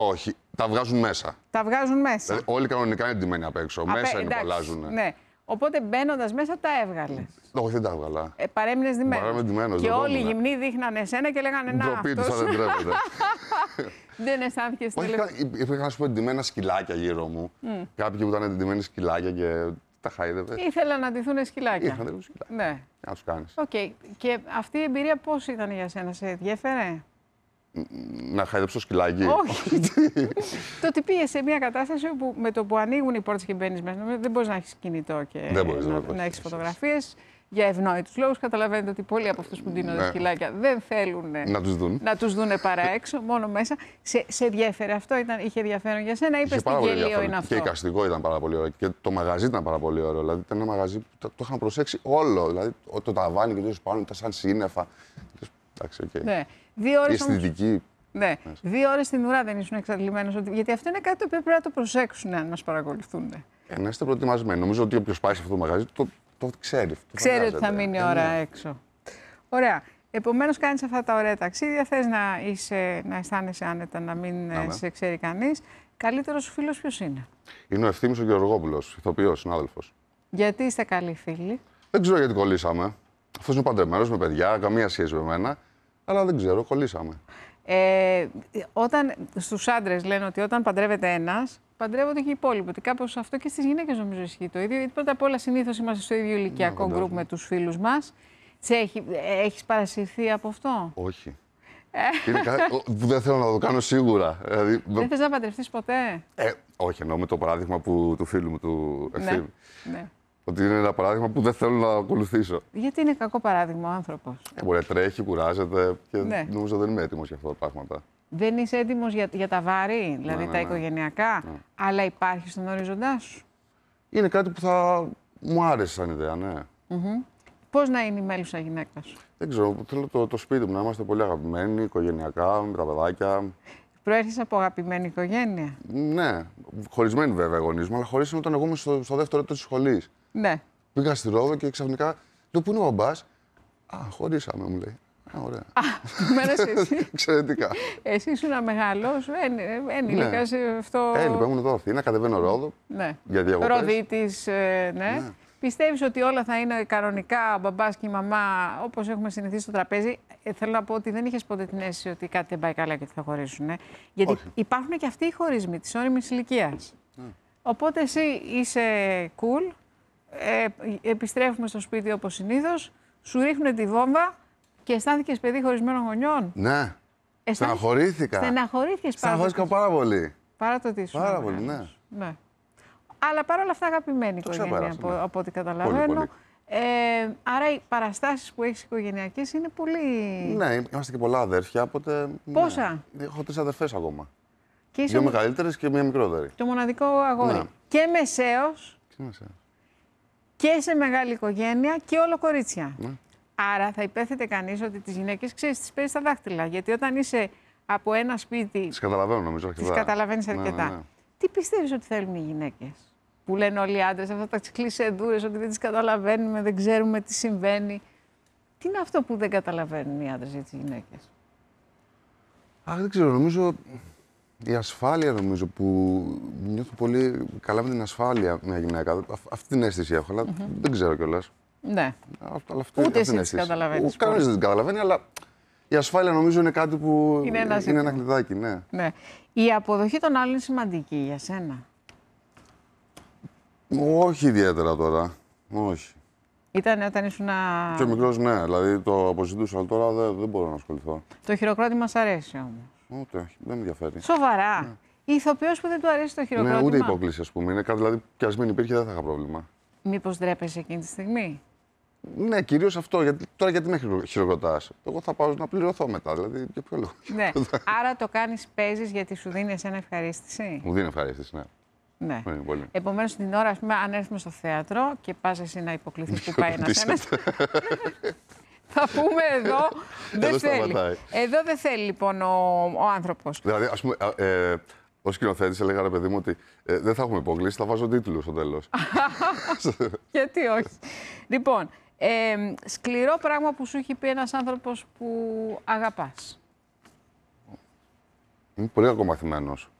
Όχι, τα βγάζουν μέσα. Τα βγάζουν μέσα. Δηλαδή, όλοι κανονικά είναι ντυμένοι απ' έξω. Μέσα είναι που αλλάζουν. Ναι. Οπότε μπαίνοντας μέσα τα έβγαλε. Όχι, δεν τα έβγαλα. Παρέμεινες ντυμένος. Και όλοι οι γυμνοί δείχνανε εσένα και λέγανε να. Ντροπή τους, δεν τρέπεται. Δεν αισθάνθηκες Υπήρχαν, ας πούμε, ντυμένα σκυλάκια γύρω μου. Κάποιοι που ήταν ντυμένοι σκυλάκια και τα χάιδευε. Ήθελαν να ντυθούν σκυλάκια. Είχαν ντυθούν σκυλάκια. Ναι. Να τους κάνεις. Okay. Και αυτή η εμπειρία πώς ήταν για σένα, σε ενδιέφερε? Να χάιδεψω σκυλάκι. Όχι. Το ότι πήγες σε μια κατάσταση όπου με το που ανοίγουν οι πόρτες και μπαίνεις μέσα, δεν μπορείς να έχεις κινητό και να έχεις φωτογραφίες. Για ευνόητους λόγους, καταλαβαίνετε ότι πολλοί από αυτούς που ντύνονται σκυλάκια δεν θέλουν να τους δουν παρά έξω, μόνο μέσα. Σε ενδιέφερε αυτό, είχε ενδιαφέρον για σένα, είπες τι γελίο είναι αυτό? Και η καστικό ήταν πάρα πολύ ωραίο και το μαγαζί ήταν πάρα πολύ ωραίο. Δηλαδή ήταν ένα μαγαζί που το είχαν προσέξει όλο. Δηλαδή το ταβάνι και το πάνω ήταν σαν σύννεφα. Εντάξει, okay. Ναι. Η αισθητική. Ναι. 2 ώρες στην ουρά δεν ήσουν εξαντλημένος, γιατί αυτό είναι κάτι το οποίο πρέπει να το προσέξουν αν μας παρακολουθούν. Να είστε προετοιμασμένοι. Νομίζω ότι όποιος πάει σε αυτό το μαγαζί το ξέρει. Ξέρει ότι θα μείνει ώρα έξω. Ωραία. Επομένως, κάνεις αυτά τα ωραία ταξίδια. Θες να αισθάνεσαι άνετα, να μην σε ξέρει κανείς. Καλύτερος σου φίλος ποιος είναι? Είναι ο Ευθύμης ο Γεωργόπουλος, ηθοποιός, συνάδελφος. Γιατί είστε καλοί φίλοι? Δεν ξέρω γιατί κολλήσαμε. Αυτός είναι παντρεμένος με παιδιά, καμία σχέση με μένα. Αλλά δεν ξέρω, κολλήσαμε. Όταν στους άντρες λένε ότι όταν παντρεύεται ένας, παντρεύονται και οι υπόλοιποι. Ότι κάπως αυτό και στις γυναίκες νομίζω ισχύει το ίδιο. Γιατί πρώτα απ' όλα συνήθως είμαστε στο ίδιο ηλικιακό γκρουπ με τους φίλους μας. Έχεις παρασυρθεί από αυτό? Όχι. Είναι κάτι που δεν θέλω να το κάνω σίγουρα. Δηλαδή, δεν θες να παντρευτείς ποτέ? Όχι, εννοώ με το παράδειγμα του φίλου μου, του Ευθύμη. Ναι. Ότι είναι ένα παράδειγμα που δεν θέλω να ακολουθήσω. Γιατί είναι κακό παράδειγμα ο άνθρωπος? Μπορεί, τρέχει, κουράζεται και νομίζω δεν είμαι έτοιμος για αυτά τα πράγματα. Δεν είσαι έτοιμος για τα βάρη, δηλαδή τα οικογενειακά, αλλά υπάρχει στον οριζοντά σου? Είναι κάτι που θα μου άρεσε σαν ιδέα, ναι. Πώς να είναι η μέλουσα γυναίκα σου? Δεν ξέρω, θέλω το σπίτι μου να είμαστε πολύ αγαπημένοι, οικογενειακά, με τα παιδάκια. Προέρχεσαι από αγαπημένη οικογένεια? Ναι, χωρισμένοι βέβαια οι γονείς μου, αλλά χωρίσαμε όταν εγώ ήμουν στο δεύτερο έτος της σχολής. Ναι. Πήγα στη Ρόδο και ξαφνικά λέω: πού είναι ο μπαμπάς? Χωρίσαμε, μου λέει. Ωραία. Μένεις εσύ. Εξαιρετικά. Εσύ ήσουν μεγάλος, ενήλικας αυτό. Έλειπα, ήμουν εδώ Αθήνα, κατεβαίνω Ρόδο. Ναι. Για διακοπές. Ροδίτης, ναι. Πιστεύεις ότι όλα θα είναι κανονικά, ο μπαμπάς και η μαμά, όπως έχουμε συνηθίσει στο τραπέζι? Θέλω να πω ότι δεν είχες ποτέ την αίσθηση ότι κάτι δεν πάει καλά και ότι θα χωρίσουν. Γιατί υπάρχουν και αυτοί οι χωρισμοί της όριμης ηλικίας. Οπότε εσύ είσαι cool, επιστρέφουμε στο σπίτι όπως συνήθως, σου ρίχνουν τη βόμβα και αισθάνθηκες παιδί χωρισμένων γονιών? Ναι. Στεναχωρήθηκα. Στεναχωρήθηκα πάρα πολύ. Παρά το τι σου. Πάρα πολύ, ναι. Αλλά παρόλα αυτά αγαπημένη οικογένεια, από ό,τι καταλαβαίνω. Πολύ, πολύ. Άρα οι παραστάσεις που έχεις οικογενειακές είναι πολύ... Ναι, είμαστε και πολλά αδέρφια, οπότε... Πόσα? Ναι. Έχω 3 αδερφές ακόμα. Και 2 μεγαλύτερες και 1 μικρότερη. Το μοναδικό αγόρι. Ναι. Και μεσαίος. Και σε μεγάλη οικογένεια και όλο κορίτσια. Ναι. Άρα θα υπέθετε κανείς ότι τις γυναίκες, ξέρεις, τις παίρνεις στα δάχτυλα. Γιατί όταν είσαι από ένα σπίτι... Τις καταλαβαίνω νομίζω αρκετά. Τις καταλαβαίνεις αρκετά. Ναι. Τι πιστεύεις ότι θέλουν οι γυναίκες? Που λένε όλοι οι άντρες, αυτά τα κλισεδούρες, ότι δεν τις καταλαβαίνουμε, δεν ξέρουμε τι συμβαίνει. Τι είναι αυτό που δεν καταλαβαίνουν οι άντρες για τις γυναίκες? Δεν ξέρω, νομίζω η ασφάλεια, νομίζω, που νιώθω πολύ καλά με την ασφάλεια μια γυναίκα. Αυτή την αίσθηση έχω, αλλά δεν ξέρω κιόλας. Ναι. Ούτε εσύ τις καταλαβαίνεις. Κανένας δεν την καταλαβαίνει, αλλά η ασφάλεια νομίζω είναι κάτι που είναι ένα κλειδάκι, ναι. Η αποδοχή των άλλων είναι σημαντική για σένα? Όχι ιδιαίτερα τώρα. Όχι. Ήταν όταν ήσουν... Πιο μικρός, ναι. Δηλαδή το αποζητούσα, αλλά τώρα δεν μπορώ να ασχοληθώ. Το χειροκρότημα σ' αρέσει όμως? Ούτε, όχι. Δεν με ενδιαφέρει. Σοβαρά? Ναι. Η ηθοποιός που δεν του αρέσει το χειροκρότημα? Ναι, ούτε υπόκληση, ας πούμε. Είναι κάτι, δηλαδή, κι ας μην υπήρχε, δεν θα είχα πρόβλημα. Μήπως ντρέπεσαι εκείνη τη στιγμή? Ναι, κυρίως αυτό. Τώρα γιατί με χειροκροτάς? Εγώ θα πάω να πληρωθώ μετά, δηλαδή για ποιο λόγο? Ναι. Άρα το κάνεις, παίζεις γιατί σου δίνει εσένα ευχαρίστηση? Μου δίνει ευχαρίστηση, ναι. Ναι. Επομένως, την ώρα, ας πούμε, αν έρθουμε στο θέατρο και πας εσύ να υποκληθείς που πάει ένας. Θα πούμε εδώ, δεν θέλει. Εδώ δεν θέλει, λοιπόν, ο άνθρωπος. Δηλαδή, ας πούμε, ως σκηνοθέτης έλεγα, ρε παιδί μου, ότι δεν θα έχουμε υπόκληση, θα βάζω τίτλους στο τέλος. Γιατί όχι. Λοιπόν, σκληρό πράγμα που σου έχει πει ένας άνθρωπος που αγαπάς? Είμαι πολύ κακομαθημένος.